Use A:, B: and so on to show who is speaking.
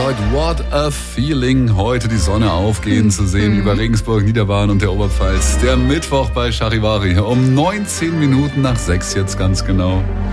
A: Floyd, what a feeling. Heute die Sonne aufgehen zu sehen über Regensburg, Niederbayern und der Oberpfalz. Der Mittwoch bei Charivari um 19 Minuten nach 6 jetzt ganz genau.